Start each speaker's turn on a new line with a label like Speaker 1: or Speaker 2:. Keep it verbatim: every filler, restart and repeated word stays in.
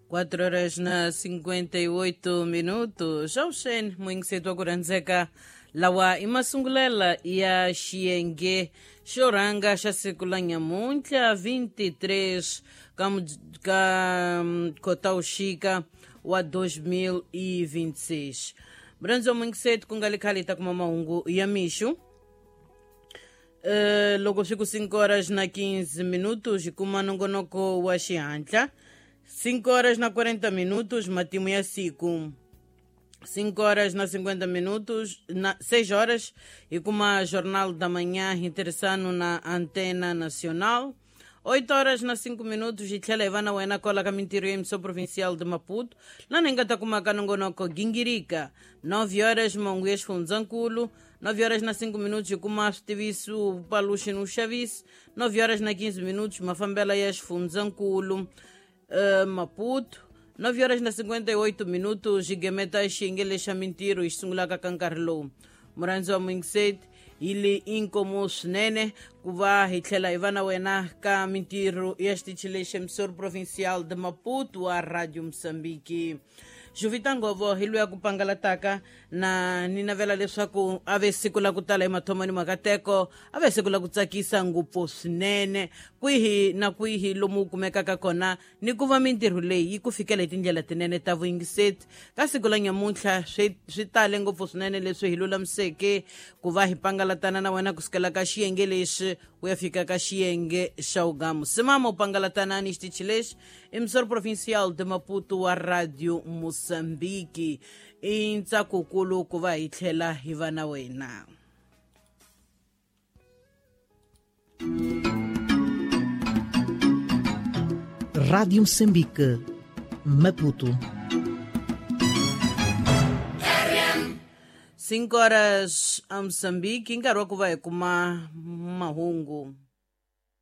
Speaker 1: quatro horas na cinquenta e oito minutos. Auxen, mwingisetu akuranzeka lawa imasungulela ya Xienge Xoranga xa siku la nyamuntla vinte e três ka Kotauxika wa dois mil e vinte e seis. Branzo mwingisetu kungalikhalita kuma mahungu ya mixu. Uh, loko fico cinco horas na quinze minutos kuma nongonoko wa xihatla. cinco horas na quarenta minutos, matimu ya siku. cinco horas na cinquenta minutos, na seis horas, e com a Jornal da Manhã interessando na Antena Nacional. oito horas na cinco minutos, e tchela Ivana Wena Cola Camintiro Emissão Provincial de Maputo. Lá nengata kuma kanongonoko Gingirica. nove horas, Manguês Funzanculo. nove horas na cinco minutos, e kuma Stivisu Paluche no Chavis. nove horas na quinze minutos, Mafambela Yash Funzanculo. Uh, Maputo, nove horas na cinquenta e oito minutos, Gigemeta Xingele Chamintiro, Isungulaka Kankarlo, Moranzo Mingset, ili Incomus Nene, Kuva Hitlela Ivana Wena Kamintiro, este Chile Emissor Provincial de Maputo, a Rádio Moçambique. Juvitangovo hilu ya kupangalataka na ninavela leswaku ave siku la kutala imathomani makateko ave siku la kutsakisa ngupfu swinene kwihi na kwihi lomu kumekaka kona ni kuva mintirho leyi yi ku fikela hi tindlela tinene ta vuyingiseti ka siku la nyamuntlha swi tale ngopfu swinene leswi hi lulamiseke ku va hi pangalatana na wena kusukela ka xiyenge lexi ku ya fika ka xiyenge xa ugamu simama u pangalatana ni xitichi lexi emissor provincial de Maputo wa Radio Moçambique i ntsakukulu ku va hi tlhela hi va na wena.
Speaker 2: Rádio Moçambique, Maputo.
Speaker 1: cinco horas a Moçambique, nkarhi wa ku va hi kuma mahungu.